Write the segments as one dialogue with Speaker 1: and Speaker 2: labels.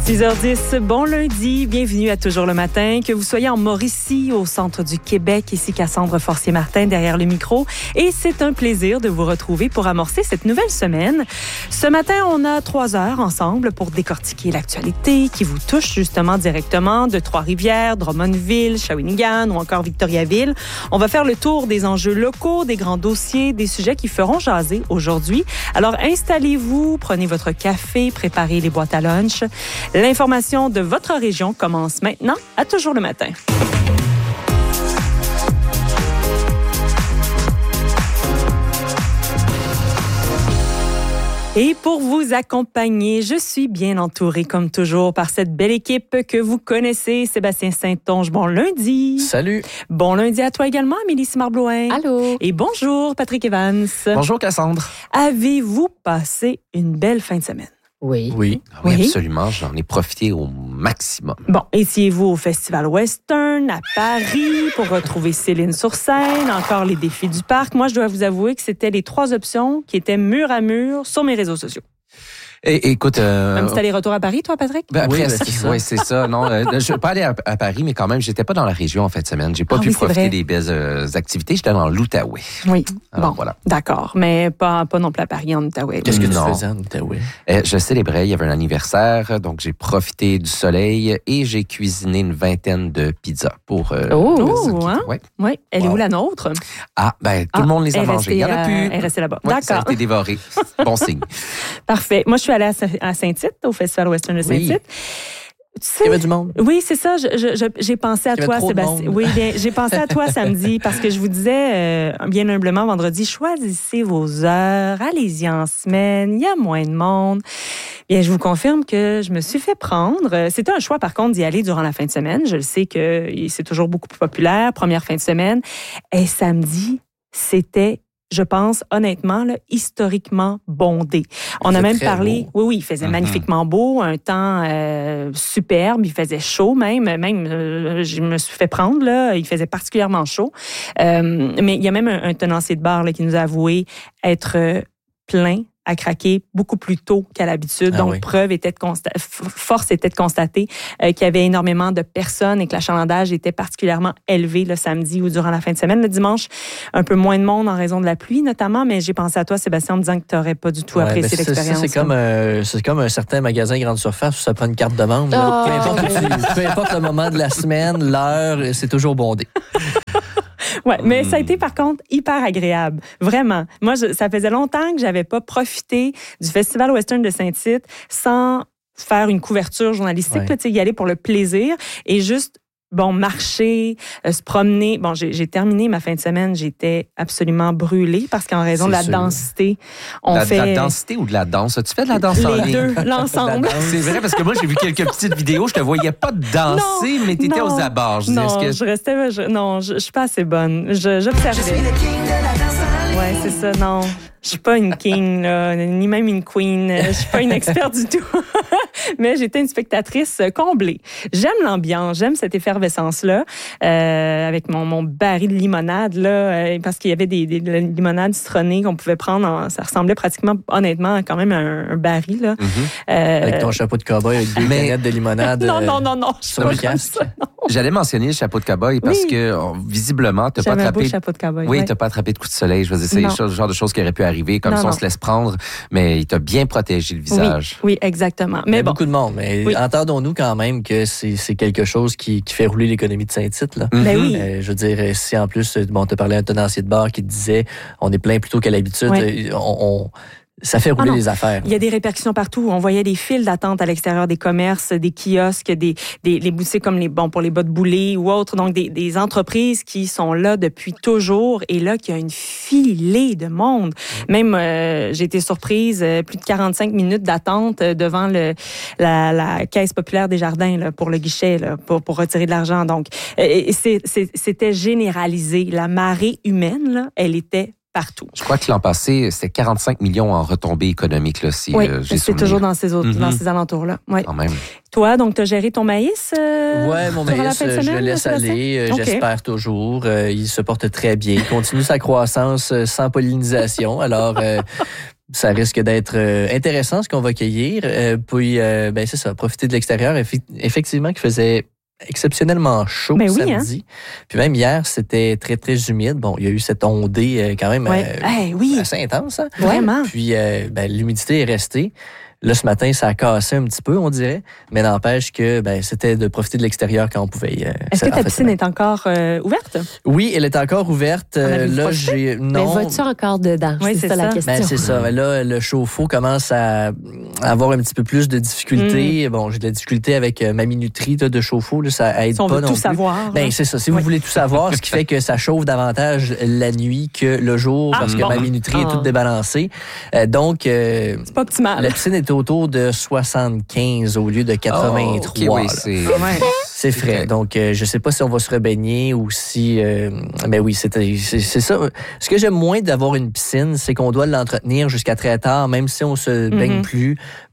Speaker 1: 6h10, bon lundi, bienvenue à Toujours le matin. Que vous soyez en Mauricie, au centre du Québec, ici Cassandre Forcier-Martin derrière le micro. Et c'est un plaisir de vous retrouver pour amorcer cette nouvelle semaine. Ce matin, on a 3 heures ensemble pour décortiquer l'actualité qui vous touche justement directement de Trois-Rivières, Drummondville, Shawinigan ou encore Victoriaville. On va faire le tour des enjeux locaux, des grands dossiers, des sujets qui feront jaser aujourd'hui. Alors installez-vous, prenez votre café, préparez les boîtes à lunch. L'information de votre région commence maintenant à Toujours le matin. Et pour vous accompagner, je suis bien entourée comme toujours par cette belle équipe que vous connaissez. Sébastien Saint-Onge, bon lundi.
Speaker 2: Salut.
Speaker 1: Bon lundi à toi également, Amélie Simard-Blouin.
Speaker 3: Allô.
Speaker 1: Et bonjour, Patrick Evans.
Speaker 2: Bonjour, Cassandre.
Speaker 1: Avez-vous passé une belle fin de semaine?
Speaker 3: Oui.
Speaker 2: Oui.
Speaker 4: Oui,
Speaker 1: Oui.
Speaker 4: absolument. J'en ai profité au maximum.
Speaker 1: Bon, étiez-vous au Festival Western à Paris pour retrouver Céline sur scène, encore les défis du parc? Moi, je dois vous avouer que c'était les 3 options qui étaient mur à mur sur mes réseaux sociaux.
Speaker 4: Et, écoute...
Speaker 1: Un petit aller-retour à Paris, toi, Patrick?
Speaker 4: Après,
Speaker 2: Oui, c'est ça.
Speaker 4: Oui, c'est ça. Non, je ne suis pas allé à Paris, mais quand même, j'étais pas dans la région en fin de semaine. J'ai pas
Speaker 1: Ah
Speaker 4: pu
Speaker 1: oui, c'est
Speaker 4: profiter
Speaker 1: vrai.
Speaker 4: des belles activités. J'étais dans l'Outaouais.
Speaker 1: Oui.
Speaker 4: Alors,
Speaker 1: Bon,
Speaker 4: voilà.
Speaker 1: d'accord. Mais pas non plus à Paris, en Outaouais.
Speaker 2: Qu'est-ce que tu
Speaker 4: Non.
Speaker 2: faisais en Outaouais?
Speaker 4: Je célébrais, il y avait un anniversaire, donc j'ai profité du soleil et j'ai cuisiné une 20aine de pizzas pour...
Speaker 1: Oh, hein?
Speaker 4: Ouais.
Speaker 1: Oui. Elle est
Speaker 4: Wow.
Speaker 1: où la nôtre?
Speaker 4: Ah, ben, tout le monde les a
Speaker 1: elle est
Speaker 4: mangés. Il y en a
Speaker 1: restée,
Speaker 4: plus.
Speaker 1: elle est restée là-bas.
Speaker 4: Ouais, ça a
Speaker 1: D'accord.
Speaker 4: été dévoré. Bon signe.
Speaker 1: Parfait. Moi, je suis allée à Saint-Tite, au Festival Western de
Speaker 2: Oui.
Speaker 1: Saint-Tite. Tu sais,
Speaker 2: Il y avait du monde.
Speaker 1: oui, c'est ça. J'ai pensé à
Speaker 2: Il y avait
Speaker 1: toi,
Speaker 2: trop de
Speaker 1: Sébastien.
Speaker 2: monde.
Speaker 1: Oui, bien, j'ai pensé à toi samedi parce que je vous disais bien humblement vendredi, choisissez vos heures, allez-y en semaine, il y a moins de monde. Bien, je vous confirme que je me suis fait prendre. C'était un choix, par contre, d'y aller durant la fin de semaine. Je le sais que c'est toujours beaucoup plus populaire, première fin de semaine. Et samedi, c'était... Je pense, honnêtement, là, historiquement bondé. On a
Speaker 2: faisait
Speaker 1: même
Speaker 2: très
Speaker 1: parlé...
Speaker 2: beau.
Speaker 1: Oui, il faisait
Speaker 4: Mhm.
Speaker 1: magnifiquement beau, un temps superbe, il faisait chaud même. Je me suis fait prendre, là, il faisait particulièrement chaud. Mais il y a même un tenancier de bar là, qui nous a avoué être plein à craquer beaucoup plus tôt qu'à l'habitude.
Speaker 2: Ah
Speaker 1: Donc,
Speaker 2: oui.
Speaker 1: force était de constater qu'il y avait énormément de personnes et que l'achalandage était particulièrement élevé le samedi ou durant la fin de semaine. Le dimanche, un peu moins de monde en raison de la pluie notamment, mais j'ai pensé à toi, Sébastien, en me disant que tu n'aurais pas du tout apprécié
Speaker 2: mais
Speaker 1: l'expérience.
Speaker 2: C'est comme un certain magasin grande surface où ça prend une carte de membre. là.
Speaker 3: Oh.
Speaker 2: Peu importe le moment de la semaine, l'heure, c'est toujours bondé.
Speaker 1: Ouais, mais ça a été par contre hyper agréable, vraiment. Moi, ça faisait longtemps que j'avais pas profité du Festival Western de Saint-Tite sans faire une couverture journalistique,
Speaker 2: Ouais.
Speaker 1: là, tu sais, y aller pour le plaisir et juste marcher, se promener. Bon, j'ai terminé ma fin de semaine, j'étais absolument brûlée parce qu'en raison de la
Speaker 2: C'est sûr.
Speaker 1: densité, on
Speaker 4: De
Speaker 1: fait
Speaker 4: la densité ou de la danse? Tu fais de la danse en
Speaker 1: les
Speaker 4: ligne?
Speaker 1: deux, l'ensemble.
Speaker 4: C'est vrai, parce que moi, j'ai vu quelques petites vidéos, je te voyais pas danser, mais t'étais
Speaker 1: non,
Speaker 4: aux abords. Je disais,
Speaker 1: Non,
Speaker 4: est-ce que...
Speaker 1: je suis pas assez bonne. J'observais. Ouais, c'est ça, non. Je suis pas une king, là, ni même une queen. Je suis pas une experte du tout. Mais j'étais une spectatrice comblée. J'aime l'ambiance, j'aime cette effervescence-là, avec mon baril de limonade, là, parce qu'il y avait des limonades citronnées qu'on pouvait prendre. Ça ressemblait pratiquement, honnêtement, quand même à un baril, là.
Speaker 2: Avec ton chapeau de cow-boy, avec 2
Speaker 4: Mais-
Speaker 2: canettes de limonade.
Speaker 1: Non, je suis
Speaker 2: sur
Speaker 1: pas
Speaker 2: le
Speaker 1: comme
Speaker 2: casque.
Speaker 1: ça.
Speaker 4: J'allais mentionner le chapeau de cow-boy parce
Speaker 1: Oui.
Speaker 4: que, visiblement, t'as pas
Speaker 1: J'avais un beau
Speaker 4: attrapé...
Speaker 1: chapeau de cowboy.
Speaker 4: Oui,
Speaker 1: ouais.
Speaker 4: t'as pas attrapé de coup de soleil. Je veux dire, c'est
Speaker 1: Non.
Speaker 4: le genre de choses qui auraient pu arriver. Comme
Speaker 1: Non,
Speaker 4: ça, on
Speaker 1: non.
Speaker 4: se laisse prendre, mais il t'a bien protégé le visage.
Speaker 1: Oui, exactement.
Speaker 2: Il y
Speaker 1: Mais
Speaker 2: a
Speaker 1: bon,
Speaker 2: beaucoup de monde. Mais
Speaker 1: Oui.
Speaker 2: entendons-nous quand même que c'est quelque chose qui fait rouler l'économie de Saint-Tite. Là.
Speaker 1: ben oui.
Speaker 2: Je veux dire, si en plus, bon, t'as parlé à un tenancier de bar qui te disait on est plein plus tôt qu'à l'habitude,
Speaker 1: Ouais.
Speaker 2: ça fait rouler
Speaker 1: non.
Speaker 2: les affaires.
Speaker 1: Il y a des répercussions partout. On voyait des files d'attente à l'extérieur des commerces, des kiosques, les boutiques comme pour les bas de boulet ou autres. Donc, des entreprises qui sont là depuis toujours et là, qu'il y a une filée de monde. Même, j'ai été surprise, plus de 45 minutes d'attente devant la Caisse populaire des Jardins là, pour le guichet, là, pour retirer de l'argent. Donc, c'était généralisé. La marée humaine, là, elle était partout.
Speaker 4: Je crois que l'an passé, c'était 45 millions en retombées économiques, là, si
Speaker 1: Oui,
Speaker 4: j'ai
Speaker 1: c'est
Speaker 4: souvenir.
Speaker 1: toujours dans ces alentours-là. Ouais.
Speaker 4: Quand même.
Speaker 1: Toi, donc, tu as géré ton maïs?
Speaker 2: Ouais, mon
Speaker 1: durant la
Speaker 2: maïs,
Speaker 1: fin de
Speaker 2: je
Speaker 1: semaine,
Speaker 2: le laisse
Speaker 1: Sébastien?
Speaker 2: aller.
Speaker 1: OK.
Speaker 2: J'espère toujours. Il se porte très bien. Il continue sa croissance sans pollinisation. Alors, ça risque d'être intéressant ce qu'on va cueillir. Puis, c'est ça, profiter de l'extérieur. Effectivement, qui faisait exceptionnellement chaud samedi. Puis même hier, c'était très, très humide. Bon, il y a eu cette ondée quand même assez intense. Hein?
Speaker 1: Vraiment.
Speaker 2: Puis l'humidité est restée. Là, ce matin, ça a cassé un petit peu, on dirait, mais n'empêche que c'était de profiter de l'extérieur quand on pouvait.
Speaker 1: Est-ce que ta piscine est encore ouverte?
Speaker 2: Oui, elle est encore ouverte. Là,
Speaker 3: Mais vas-tu encore dedans?
Speaker 1: Oui, c'est ça la question.
Speaker 2: C'est ça. Là, le chauffe-eau commence à avoir un petit peu plus de difficultés. Bon, j'ai de la difficulté avec ma minuterie de chauffe-eau. Là, ça aide
Speaker 1: si on
Speaker 2: pas
Speaker 1: veut
Speaker 2: non
Speaker 1: tout
Speaker 2: plus.
Speaker 1: savoir.
Speaker 2: C'est ça. Si vous voulez tout savoir, ce qui fait que ça chauffe davantage la nuit que le jour parce que ma minuterie est toute débalancée. Donc,
Speaker 1: c'est pas optimal.
Speaker 2: La piscine est autour de 75 au lieu de 83. C'est frais. Donc, je sais pas si on va se rebaigner ou si... mais oui, c'est ça. Ce que j'aime moins d'avoir une piscine, c'est qu'on doit l'entretenir jusqu'à très tard, même si on se baigne plus.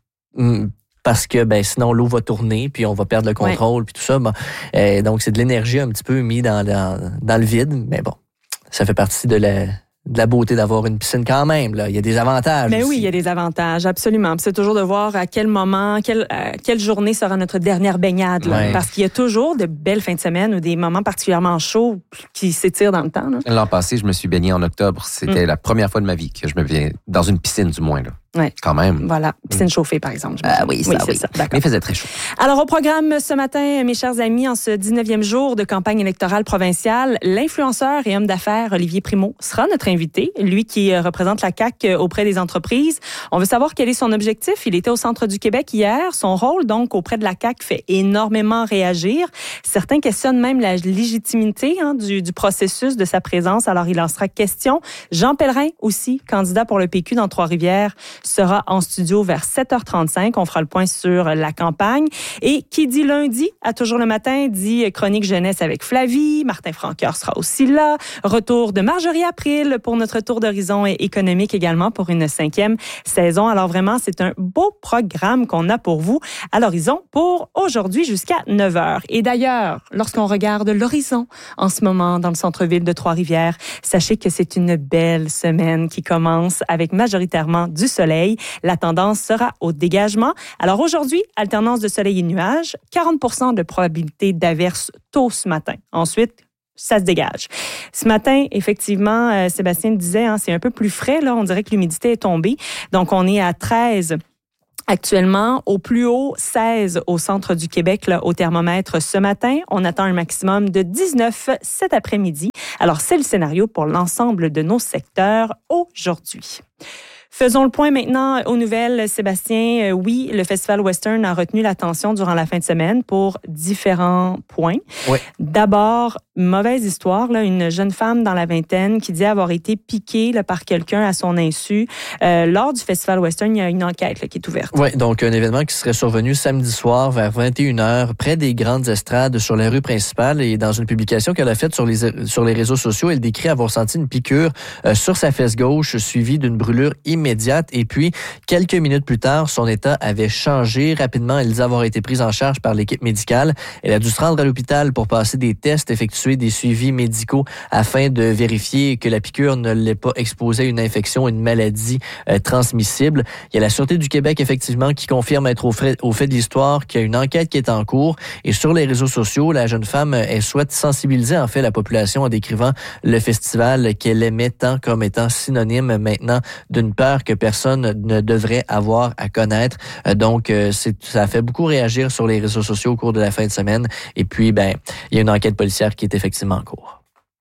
Speaker 2: Parce que sinon l'eau va tourner puis on va perdre le contrôle puis tout ça. Donc, c'est de l'énergie un petit peu mis dans le vide. Mais bon, ça fait partie de la beauté d'avoir une piscine quand même. Là. Il y a des avantages.
Speaker 1: Mais oui, il y a des avantages, absolument. Puis c'est toujours de voir à quel moment, quelle journée sera notre dernière baignade. Là. Parce qu'il y a toujours de belles fins de semaine ou des moments particulièrement chauds qui s'étirent dans le temps. Là.
Speaker 4: L'an passé, je me suis baigné en octobre. C'était la première fois de ma vie que je me baignais dans une piscine, du moins. Là.
Speaker 1: Oui.
Speaker 4: Quand même.
Speaker 1: Voilà. Piscine chauffée, par exemple.
Speaker 4: Oui, c'est ça. D'accord. Mais il faisait très chaud.
Speaker 1: Alors, au programme ce matin, mes chers amis, en ce 19e jour de campagne électorale provinciale, l'influenceur et homme d'affaires Olivier Primo sera notre invité. Lui qui représente la CAQ auprès des entreprises. On veut savoir quel est son objectif. Il était au centre du Québec hier. Son rôle, donc, auprès de la CAQ fait énormément réagir. Certains questionnent même la légitimité du processus de sa présence. Alors, il en sera question. Jean Pellerin aussi, candidat pour le PQ dans Trois-Rivières, sera en studio vers 7h35. On fera le point sur la campagne. Et qui dit lundi, à Toujours le matin, dit chronique jeunesse avec Flavie. Martin Francoeur sera aussi là. Retour de Marjorie April pour notre tour d'horizon économique également pour une 5e saison. Alors vraiment, c'est un beau programme qu'on a pour vous à l'horizon pour aujourd'hui jusqu'à 9h. Et d'ailleurs, lorsqu'on regarde l'horizon en ce moment dans le centre-ville de Trois-Rivières, sachez que c'est une belle semaine qui commence avec majoritairement du soleil. La tendance sera au dégagement. Alors aujourd'hui, alternance de soleil et nuages, 40% de probabilité d'averse tôt ce matin. Ensuite, ça se dégage. Ce matin, effectivement, Sébastien disait, c'est un peu plus frais. Là, on dirait que l'humidité est tombée. Donc, on est à 13 actuellement, au plus haut, 16 au centre du Québec, là, au thermomètre ce matin. On attend un maximum de 19 cet après-midi. Alors, c'est le scénario pour l'ensemble de nos secteurs aujourd'hui. Faisons le point maintenant aux nouvelles, Sébastien. Oui, le Festival Western a retenu l'attention durant la fin de semaine pour différents points.
Speaker 2: Oui.
Speaker 1: D'abord, mauvaise histoire, là, une jeune femme dans la vingtaine qui dit avoir été piquée là, par quelqu'un à son insu. Lors du Festival Western, il y a une enquête là, qui est ouverte.
Speaker 2: Oui, donc un événement qui serait survenu samedi soir vers 21h près des grandes estrades sur la rue principale. Et dans une publication qu'elle a faite sur les réseaux sociaux, elle décrit avoir senti une piqûre sur sa fesse gauche suivie d'une brûlure immédiate. Et puis, quelques minutes plus tard, son état avait changé. Rapidement, elle dit avoir été prise en charge par l'équipe médicale. Elle a dû se rendre à l'hôpital pour passer des tests, effectuer des suivis médicaux afin de vérifier que la piqûre ne l'ait pas exposée à une infection, une maladie transmissible. Il y a la Sûreté du Québec, effectivement, qui confirme être au fait de l'histoire, qu'il y a une enquête qui est en cours. Et sur les réseaux sociaux, la jeune femme, elle souhaite sensibiliser, en fait, la population en décrivant le festival qu'elle aimait tant comme étant synonyme maintenant d'une peur que personne ne devrait avoir à connaître. Donc, ça a fait beaucoup réagir sur les réseaux sociaux au cours de la fin de semaine. Et puis, il y a une enquête policière qui est effectivement en cours.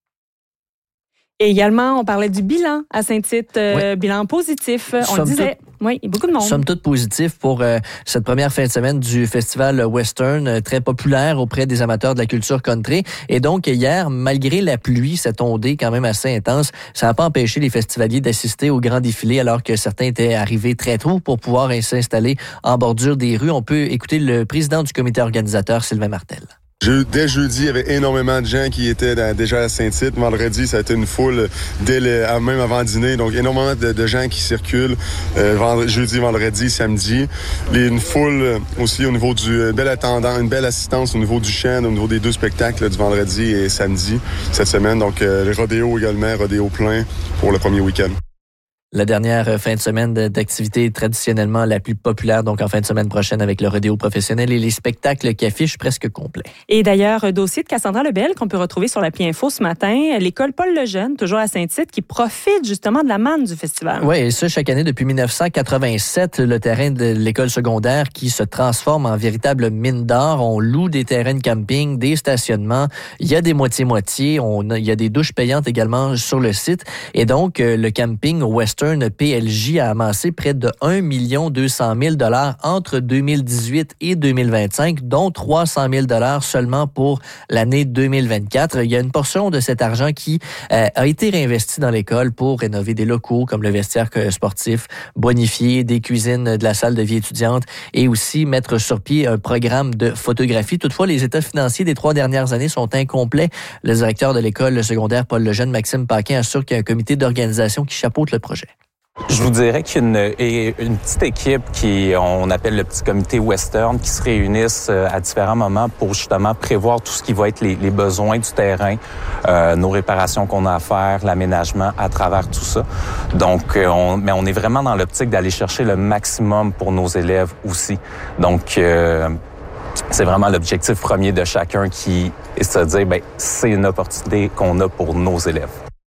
Speaker 1: Et également, on parlait du bilan à Saint-Tite, bilan positif. On le disait. Oui, il y a beaucoup de monde.
Speaker 2: Somme toute positif pour cette première fin de semaine du Festival Western, très populaire auprès des amateurs de la culture country. Et donc, hier, malgré la pluie, cette ondée quand même assez intense, ça n'a pas empêché les festivaliers d'assister au grand défilé alors que certains étaient arrivés très tôt pour pouvoir s'installer en bordure des rues. On peut écouter le président du comité organisateur, Sylvain Martel.
Speaker 5: Dès jeudi, il y avait énormément de gens qui étaient déjà à Saint-Tite. Vendredi, ça a été une foule même avant dîner. Donc, énormément de gens qui circulent jeudi, vendredi, samedi. Une foule aussi au niveau du bel attendant, une belle assistance au niveau du chant, au niveau des 2 spectacles du vendredi et samedi cette semaine. Donc, le rodéo également, rodéo plein pour le premier week-end.
Speaker 2: La dernière fin de semaine d'activité traditionnellement la plus populaire, donc en fin de semaine prochaine avec le rodéo professionnel et les spectacles qui affichent presque complets.
Speaker 1: Et d'ailleurs, dossier de Cassandra Lebel qu'on peut retrouver sur l'appli Info ce matin, l'école Paul Lejeune, toujours à Saint-Tite, qui profite justement de la manne du festival.
Speaker 2: Oui, et ça chaque année depuis 1987, le terrain de l'école secondaire qui se transforme en véritable mine d'or. On loue des terrains de camping, des stationnements, il y a des moitiés-moitiés, il y a des douches payantes également sur le site. Et donc, le camping Western PLJ a amassé près de 1 200 000 $ entre 2018 et 2025, dont 300 000 $ seulement pour l'année 2024. Il y a une portion de cet argent qui a été réinvesti dans l'école pour rénover des locaux comme le vestiaire sportif, bonifier des cuisines de la salle de vie étudiante et aussi mettre sur pied un programme de photographie. Toutefois, les états financiers des 3 dernières années sont incomplets. Le directeur de l'école secondaire Paul Lejeune, Maxime Paquin, assure qu'il y a un comité d'organisation qui chapeaute le projet.
Speaker 6: Je vous dirais qu'il y a une petite équipe on appelle le petit comité Western, qui se réunissent à différents moments pour justement prévoir tout ce qui va être les besoins du terrain, nos réparations qu'on a à faire, l'aménagement à travers tout ça. Donc, on est vraiment dans l'optique d'aller chercher le maximum pour nos élèves aussi. Donc, c'est vraiment l'objectif premier de chacun qui est de se dire, c'est une opportunité qu'on a pour nos élèves.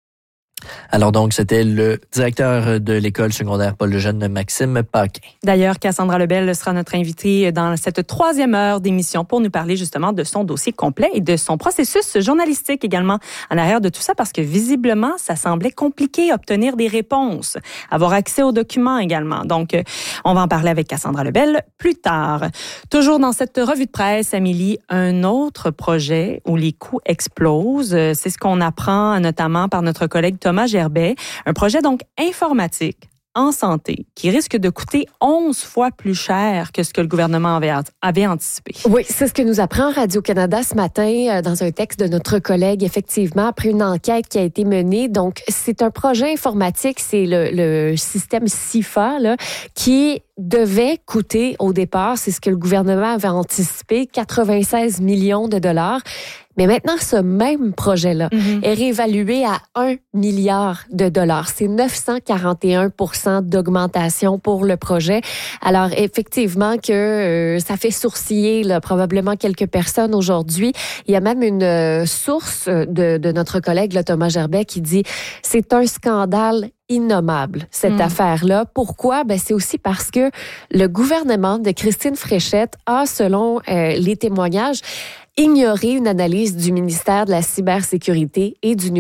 Speaker 2: Alors donc, c'était le directeur de l'école secondaire Paul Lejeune, Maxime Paquin.
Speaker 1: D'ailleurs, Cassandra Lebel sera notre invitée dans cette 3e heure d'émission pour nous parler justement de son dossier complet et de son processus journalistique également en arrière de tout ça, parce que visiblement, ça semblait compliqué obtenir des réponses, avoir accès aux documents également. Donc, on va en parler avec Cassandra Lebel plus tard. Toujours dans cette revue de presse, Amélie, un autre projet où les coûts explosent. C'est ce qu'on apprend notamment par notre collègue Thomas Gerbet, un projet donc informatique en santé qui risque de coûter 11 fois plus cher que ce que le gouvernement avait anticipé.
Speaker 3: Oui, c'est ce que nous apprend Radio-Canada ce matin dans un texte de notre collègue, effectivement, après une enquête qui a été menée. Donc, c'est un projet informatique, c'est le système SIFA là, qui devait coûter au départ, c'est ce que le gouvernement avait anticipé, 96 millions de dollars. Mais maintenant, ce même projet-là est réévalué à 1 milliard de dollars. C'est 941% d'augmentation pour le projet. Alors, effectivement que ça fait sourciller là, probablement quelques personnes aujourd'hui. Il y a même une source de notre collègue là, Thomas Gerbet qui dit « C'est un scandale innommable, cette affaire-là. » Pourquoi? C'est aussi parce que le gouvernement de Christine Fréchette a, selon les témoignages, ignorer une analyse du ministère de la Cybersécurité et du